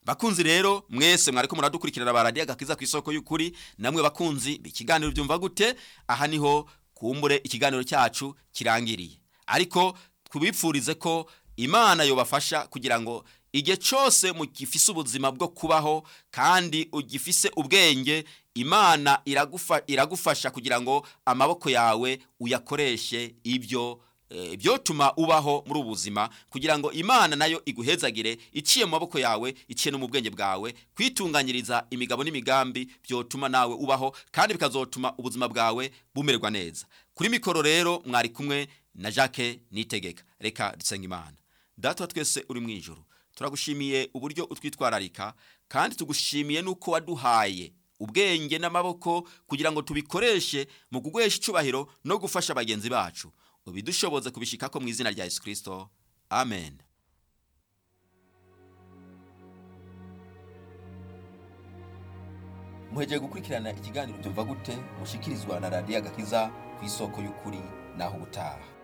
Bakunzi rero mwese mwariko muradukurikirana ba Radio Agakiza ku isoko y'ukuri, namwe bakunzi ikiganiro byumva gute, aha niho kumbure ikiganiro cyacu kirangiriye. Ariko kubipfurize ko Imana yobafasha kugira ngo igihe cyose mu gifise ubuzima bwo kubaho kandi ugifise ubwenge, Imana iragufasha kugira ngo amaboko yawe uyakoreshe ibyo byotuma ubaho muri ubuzima, kugira ngo Imana nayo iguhezagire iciye mu maboko yawe, iciye no mu bwenge bwawe, kwitunganyiriza imigabo n'imigambi byotuma nawe ubaho kandi bikazotuma ubuzima bwawe bumererwa neza. Kuri mikoro rero mwari kumwe na Jacques Nitegeka. Reka dusenga Imana. Data twese uri mu ijuru, turagushimiye uburyo utwitwararika kandi tugushimiye nuko waduhaye ubwenge n'amaboko kugira ngo tubikoreshe mu kugwesha icubahiro no gufasha bagenzi bacu. Ubidushoboze kubishikako mu izina rya Yesu Kristo. Amen. Muhejeje gukurikirana ikiganiro byumva gute mushikirizwa na Radio Agakiza ku isoko y'ukuri naho ubutaha.